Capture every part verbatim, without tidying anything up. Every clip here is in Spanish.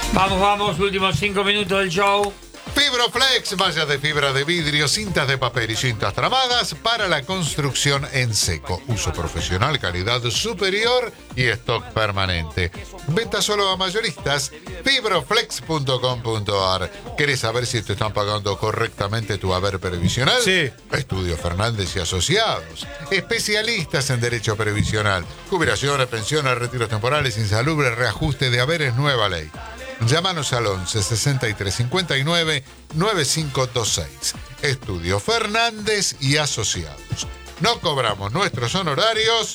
Vamos, vamos, últimos cinco minutos del show. Fibroflex, mallas de fibra de vidrio, cintas de papel y cintas tramadas para la construcción en seco. Uso profesional, calidad superior y stock permanente. Venta solo a mayoristas. Fibroflex punto com punto ar. ¿Querés saber si te están pagando correctamente tu haber previsional? Sí. Estudio Fernández y Asociados. Especialistas en derecho previsional. Jubilaciones, pensiones, retiros temporales, insalubres, reajuste de haberes, nueva ley. Llámanos al once sesenta y tres cincuenta y nueve noventa y cinco veintiséis. Estudio Fernández y Asociados. No cobramos nuestros honorarios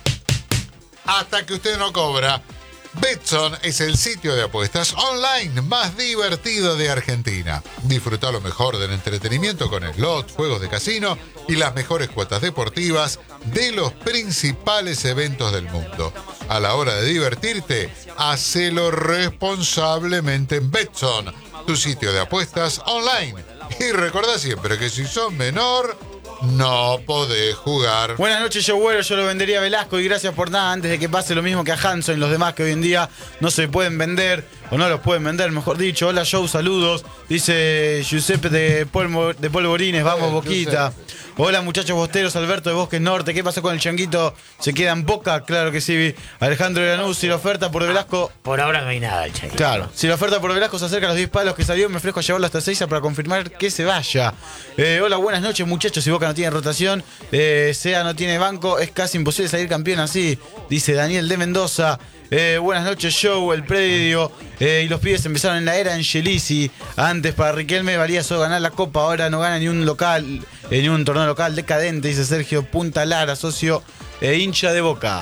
hasta que usted no cobra. Betson es el sitio de apuestas online más divertido de Argentina. Disfruta lo mejor del entretenimiento con slots, juegos de casino y las mejores cuotas deportivas de los principales eventos del mundo. A la hora de divertirte, hacelo responsablemente en Betson, tu sitio de apuestas online. Y recordá siempre que si sos menor, no podés jugar. Buenas noches, yo güero, yo lo vendería a Velasco y gracias por nada. Antes de que pase lo mismo que a Hanson y los demás que hoy en día no se pueden vender, o no los pueden vender, mejor dicho. Hola, Joe, saludos. Dice Giuseppe de, Polvo, de Polvorines, vamos, eh, Boquita. Giuseppe. Hola, muchachos bosteros, Alberto de Bosques Norte. ¿Qué pasó con el changuito? ¿Se queda en Boca? Claro que sí. Alejandro de Lanús, si la oferta por Velasco... Por ahora no hay nada, el changuito. Claro. Si la oferta por Velasco se acerca a los diez palos que salió, me ofrezco a llevarlo hasta Seiza para confirmar que se vaya. Eh, hola, buenas noches, muchachos. Si Boca no tiene rotación, eh, Sea no tiene banco, es casi imposible salir campeón así, dice Daniel de Mendoza. Eh, buenas noches, Show, el predio. Eh, y los pibes empezaron en la era Angelici. Antes para Riquelme valía solo ganar la Copa, ahora no gana ni un local, eh, ni un torneo local decadente, dice Sergio Punta Lara, socio e hincha de Boca.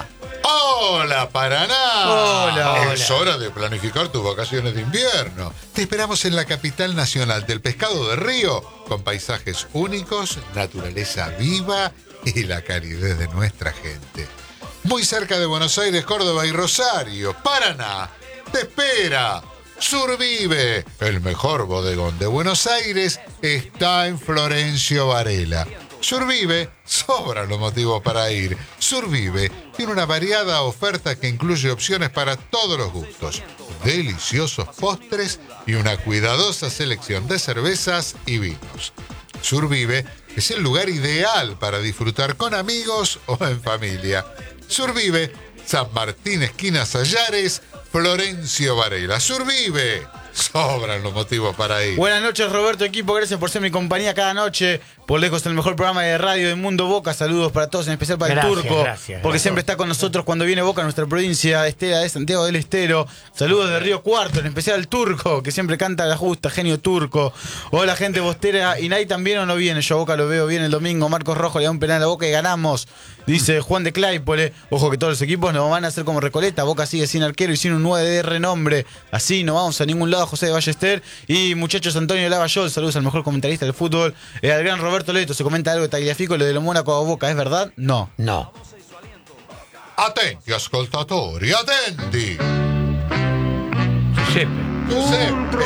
¡Hola, Paraná! Hola, Es hola. hora de planificar tus vacaciones de invierno. Te esperamos en la capital nacional del pescado de río, con paisajes únicos, naturaleza viva y la calidez de nuestra gente. Muy cerca de Buenos Aires, Córdoba y Rosario, Paraná, te espera. Survive, el mejor bodegón de Buenos Aires, está en Florencio Varela. Survive, sobran los motivos para ir. Survive tiene una variada oferta que incluye opciones para todos los gustos, deliciosos postres y una cuidadosa selección de cervezas y vinos. Survive es el lugar ideal para disfrutar con amigos o en familia. Survive, San Martín, esquina Sallares, Florencio Varela. Survive, sobran los motivos para ir. Buenas noches, Roberto, equipo, gracias por ser mi compañía cada noche. Por lejos el mejor programa de radio del mundo, Boca. Saludos para todos, en especial para Gracias, el Turco, gracias, porque gracias. siempre está con nosotros cuando viene Boca a nuestra provincia estera de Santiago del Estero. Saludos de Río Cuarto, en especial al Turco, que siempre canta la justa, genio turco. Hola, gente bostera. ¿Y Nay también o no viene? Yo a Boca lo veo bien el domingo. Marcos Rojo le da un penal a Boca y ganamos, dice Juan de Claypole. Ojo que todos los equipos nos van a hacer como Recoleta. Boca sigue sin arquero y sin un nueve de renombre. Así no vamos a ningún lado, José de Ballester. Y muchachos, Antonio Lavallol, saludos al mejor comentarista del fútbol. Eh, al gran Roberto Leto, se comenta algo de Tagliafico, lo de lo Mónaco a Boca, ¿es verdad? No. No. Attenti, ascoltatori, attenti. Giuseppe. Giuseppe.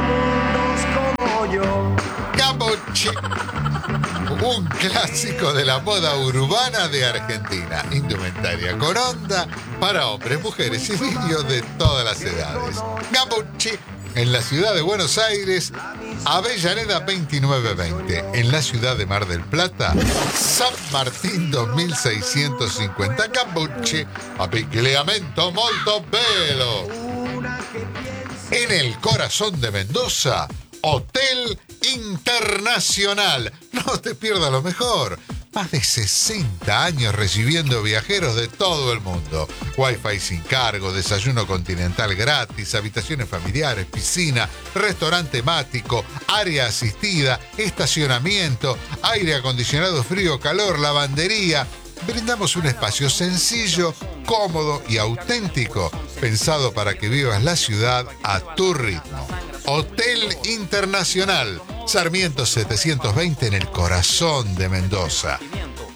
Capocci. Un clásico de la moda urbana de Argentina. Indumentaria con onda para hombres, mujeres y niños de todas las edades. Capocci. En la ciudad de Buenos Aires, Avellaneda veintinueve veinte. En la ciudad de Mar del Plata, San Martín dos mil seiscientos cincuenta. Capocci, abbigliamento molto bello. En el corazón de Mendoza, Hotel Internacional. No te pierdas lo mejor. Más de sesenta años recibiendo viajeros de todo el mundo. Wi-Fi sin cargo, desayuno continental gratis, habitaciones familiares, piscina, restaurante temático, área asistida, estacionamiento, aire acondicionado frío, calor, lavandería. Brindamos un espacio sencillo, cómodo y auténtico, pensado para que vivas la ciudad a tu ritmo. Hotel Internacional, Sarmiento setecientos veinte en el corazón de Mendoza.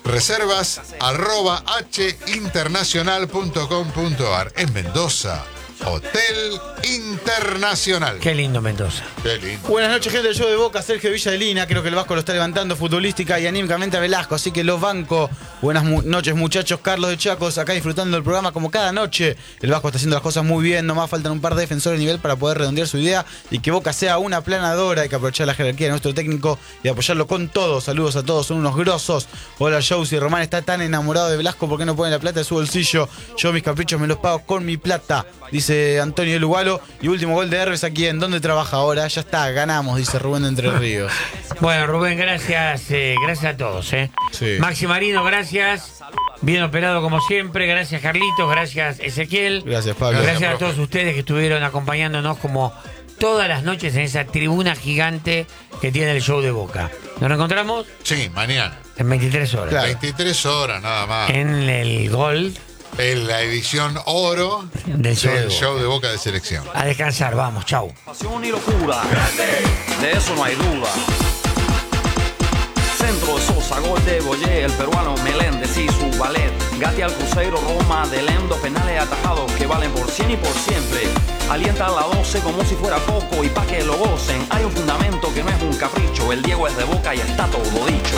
Reservas arroba h internacional punto com punto ar. En Mendoza, Hotel Internacional. Qué lindo Mendoza. Qué lindo. Buenas noches, gente del show de Boca, Sergio Villalina. Creo que el Vasco lo está levantando futbolística y anímicamente a Velasco, así que los banco. Buenas mu- noches, muchachos. Carlos de Chacos, acá disfrutando del programa como cada noche. El Vasco está haciendo las cosas muy bien, nomás faltan un par de defensores de nivel para poder redondear su idea y que Boca sea una aplanadora. Hay que aprovechar la jerarquía de nuestro técnico y apoyarlo con todo. Saludos a todos, son unos grosos. Hola, Joe, si Román está tan enamorado de Velasco, ¿por qué no pone la plata de su bolsillo? Yo mis caprichos me los pago con mi plata, dice Antonio Lugalo. Y último gol de Herbes aquí, ¿en dónde trabaja ahora? Ya está, ganamos, dice Rubén de Entre Ríos. Bueno, Rubén, gracias, eh, gracias a todos. Eh. Sí. Maxi Marino, gracias. Bien operado como siempre. Gracias, Carlitos. Gracias, Ezequiel. Gracias, Pablo. Gracias, Gracias, a todos profe. ustedes que estuvieron acompañándonos como todas las noches en esa tribuna gigante que tiene el show de Boca. Nos reencontramos Sí, mañana. en veintitrés horas. Claro. veintitrés horas nada más. En el Gold En la edición oro del show de del Boca. show de Boca de Selección. A descansar, vamos, chau. Pasión y locura, de eso no hay duda. Centro de Sosa, gol de Boyé, el peruano Meléndez y su ballet. Gatti al Cruzeiro, Roma, de Lendo, penales atajados que valen por cien y por siempre. Alienta a la doce como si fuera poco y pa' que lo gocen. Hay un fundamento que no es un capricho, el Diego es de Boca y está todo dicho.